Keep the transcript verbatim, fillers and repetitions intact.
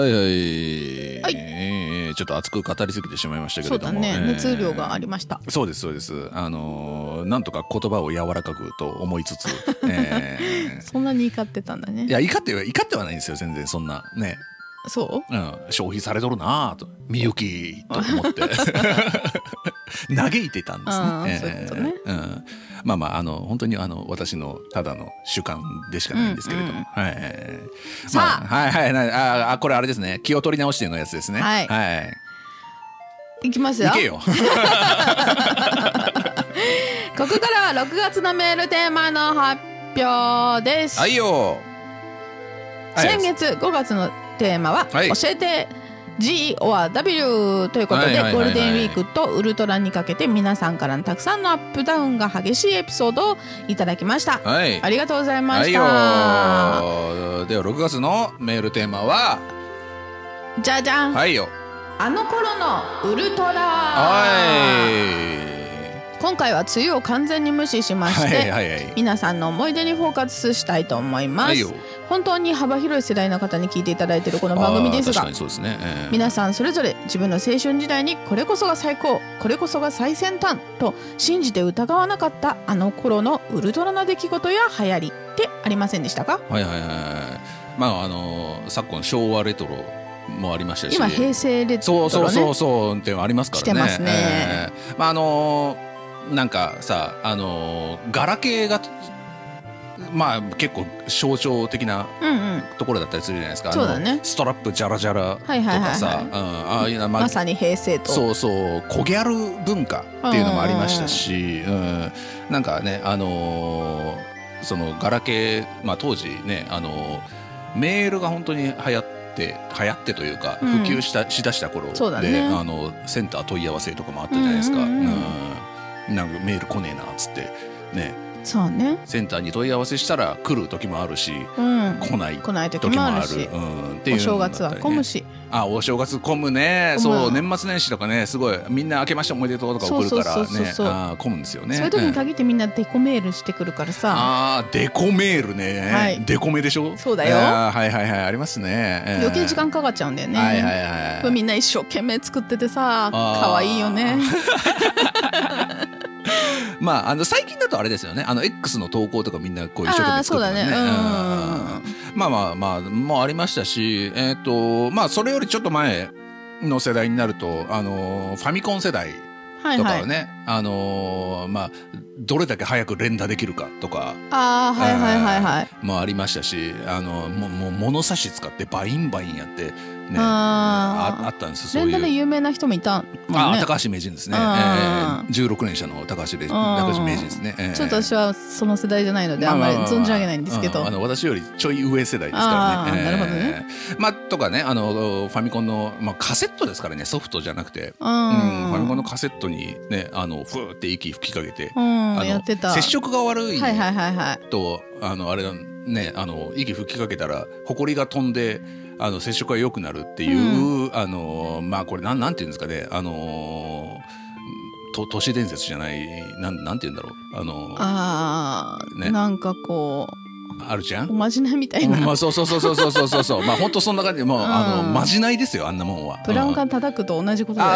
はいはい、 はい、 えー、ちょっと熱く語りすぎてしまいましたけれども、 そうだね、 えー、 熱量がありました。 そうですそうです。あのー、なんとか言葉を柔らかくと思いつつ、えー、 そんなに怒ってたんだね。 いや怒っては怒ってはないんですよ、全然そんなね。 そう、 うん、消費されとるなぁとみゆきと思って嘆いてたんですね。 あ、えー、そういうことね。 うん、まあまああの本当にあの私のただの主観でしかないんですけれども、うんうん、はい、 さあ、 まあ、はいはい、ああこれあれですね、気を取り直してのやつですね。 はい、 はい、 いきますよ。 いけよ。 ここからはろくがつのメールテーマの発表です。 はいよ。 先月ごがつのテーマは、はい、教えて G or W ということで、ゴールデンウィークとウルトラにかけて皆さんからのたくさんのアップダウンが激しいエピソードをいただきました。はい、ありがとうございました。 はいよ。ではろくがつのメールテーマはじゃじゃん。 はいよ。 あの頃のウルトラ。 はい。 今回は梅雨を完全に無視しまして、はいはいはい、皆さんの思い出にフォーカスしたいと思います。はい、本当に幅広い世代の方に聞いていただいているこの番組ですが、 そうですね、えー、 皆さんそれぞれ自分の青春時代にこれこそが最高、これこそが最先端と信じて疑わなかったあの頃のウルトラな出来事や流行りってありませんでしたか？はいはいはい。 まああの昨今昭和レトロもありましたし、 今平成レトロ、ね、 そうそうそうそうってありますからね。 してますね。 えー、まああのなんかさ、あのガラケーがまあ結構象徴的なところだったりするじゃないですか。 そうだね。 ストラップジャラジャラとかさ、ああいうの、まあ、 まさに平成と、 そうそうコギャル文化っていうのもありましたし、うん、なんかね、あのー、そのガラケー、まあ当時ね、あのー、メールが本当に流行って流行ってというか、うん、普及したしだした頃で、そうだね、あのセンター問い合わせとかもあったじゃないですか。うんうんうんうん、なんかメール来ねえなっつってね。 そうね、 センターに問い合わせしたら来る時もあるし、うん、来ない時もある、 時もあるし、 うん、っていう、ね、 お正月は混むし、 あ、お正月混むね。そう年末年始とかね、すごいみんな明けましておめでとうとか送るからね、あ、混むんですよね。 そういう時に限ってみんなデコメールしてくるからさ、 あ、デコメールね、はい、デコメでしょ。 そうだよ、 はいはいはい、ありますね、えー、 余計時間かかっちゃうんだよね。はいはいはい、みんな一生懸命作っててさ、可愛いよね。 まあ、あの最近だとあれですよね、あの X の投稿とかみんなこう一生懸命作ってね、まあまあまあもうありましたし、えっとまあそれよりちょっと前の世代になると、あのファミコン世代とかはね、はいはい、あのまあどれだけ早く連打できるかとか、 あ、はいはいはいはい、 もありましたし、あのもも物差し使ってバインバインやってね、 あ, あ, あったんです。そういう連打で有名な人もいたもんね。 あ、高橋名人ですね、えー、じゅうろくねんしゃの高橋名人ですね、えー、 ちょっと私はその世代じゃないのであんまり存じ上げないんですけど、 あの私よりちょい上世代ですからね。 あ、なるほどね。 まあとかね、あのファミコンの、まあ、カセットですからね、ソフトじゃなくて、うん、ファミコンのカセットにね、あのふーって息吹きかけて、 うん、 あのやってた。 接触が悪いと、 はいはいはいはい、 あのあれね、あの息吹きかけたら埃が飛んであの接触が良くなるっていう、うん、あのまあこれなんなんていうんですかね、あのと都市伝説じゃない、なんなんていうんだろう、あのあ、ね、なんかこうあるじゃん、 おまじないみたいな、 まあ、そうそうそうそうそうそうそうまあ本当そんな感じで、もうあのまじないですよ、あんなもんは。 ブラウン管叩くと同じことだよ。